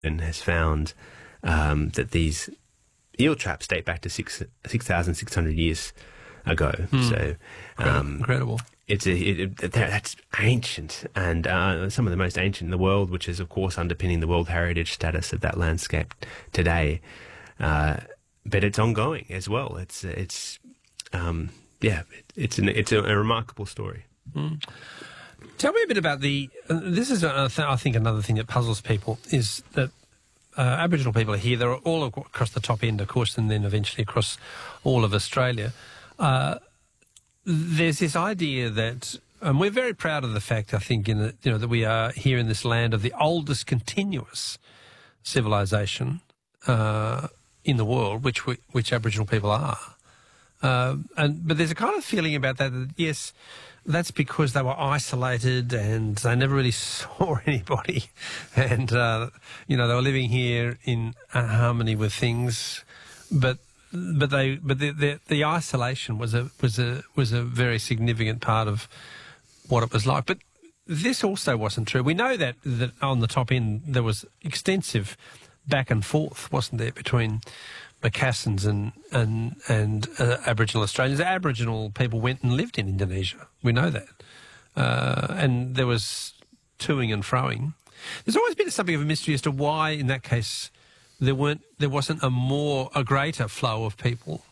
and has found that these eel traps date back to 6,600 years ago. So incredible. That's ancient, and some of the most ancient in the world, which is, of course, underpinning the World Heritage status of that landscape today. But it's ongoing as well. It's a remarkable story. Tell me a bit about this is, I think, another thing that puzzles people is that Aboriginal people are here. They're all across the top end, of course, and then eventually across all of Australia. There's this idea that, and we're very proud of the fact, I think, that we are here in this land of the oldest continuous civilization in the world, which Aboriginal people are. But there's a kind of feeling about that yes, that's because they were isolated and they never really saw anybody, and they were living here in harmony with things, but the isolation was a very significant part of what it was like. But this also wasn't true. We know that on the top end there was extensive back and forth, wasn't there, between Macassans and Aboriginal Australians. Aboriginal people went and lived in Indonesia. We know that, and there was toing and froing. There's always been something of a mystery as to why, in that case, there wasn't a greater flow of people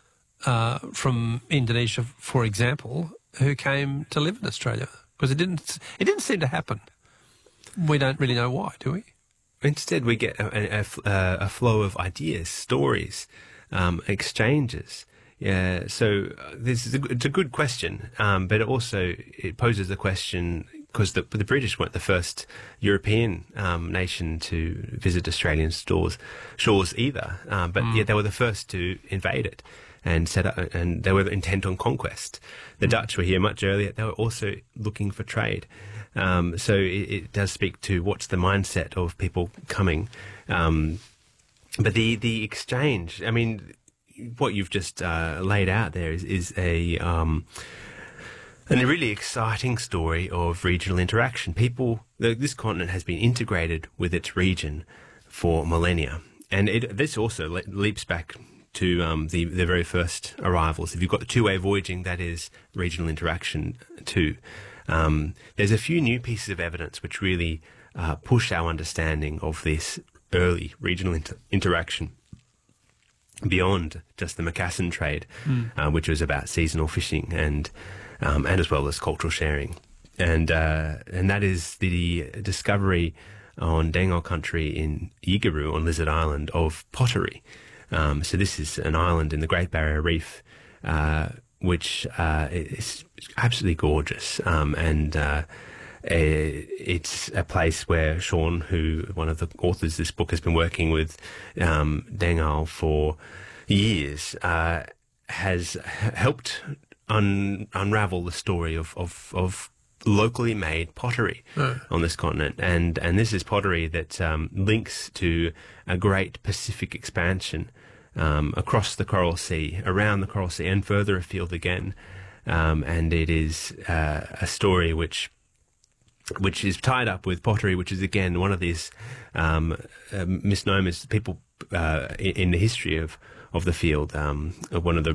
from Indonesia, for example, who came to live in Australia, because it didn't seem to happen. We don't really know why, do we? Instead, we get a flow of ideas, stories, exchanges. Yeah, so it's a good question, but it poses the question, because the British weren't the first European nation to visit Australian shores either, but yet they were the first to invade it and set up, and they were intent on conquest. The Dutch were here much earlier. They were also looking for trade. So it does speak to what's the mindset of people coming. But the exchange, I mean, what you've just laid out there is a really exciting story of regional interaction. This continent has been integrated with its region for millennia. And this also leaps back to the very first arrivals. If you've got the two-way voyaging, that is regional interaction too. There's a few new pieces of evidence which really push our understanding of this early regional interaction beyond just the Macassan trade, which was about seasonal fishing and as well as cultural sharing. And that is the discovery on Dengol country in Yigaru on Lizard Island of pottery. So this is an island in the Great Barrier Reef, which is absolutely gorgeous. It's a place where Sean, one of the authors of this book, has been working with Dengol for years, has helped unravel the story of locally made pottery on this continent. And this is pottery that links to a great Pacific expansion across the Coral Sea, around the Coral Sea, and further afield again. And it is a story which is tied up with pottery, which is, again, one of these misnomers people in the history of the field. One of the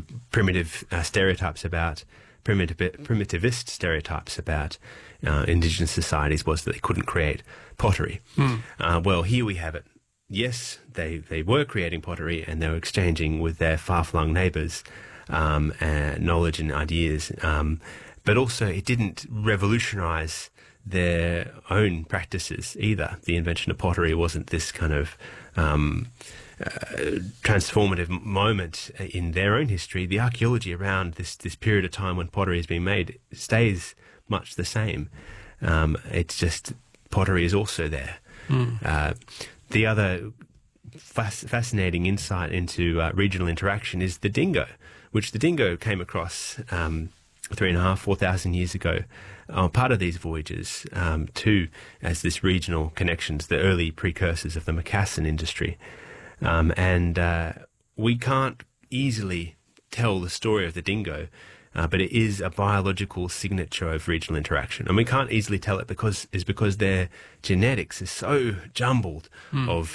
primitivist stereotypes about indigenous societies was that they couldn't create pottery. Well, here we have it. Yes, they were creating pottery, and they were exchanging with their far-flung neighbours knowledge and ideas, but also it didn't revolutionise their own practices either. The invention of pottery wasn't this kind of transformative moment in their own history. The archaeology around this period of time when pottery is being made stays much the same. It's just pottery is also there. The other fascinating insight into regional interaction is the dingo, which the dingo came across 4,000 years ago. Part of these voyages too, as this regional connections, the early precursors of the Macassan industry. And we can't easily tell the story of the dingo but it is a biological signature of regional interaction. And we can't easily tell it because their genetics is so jumbled of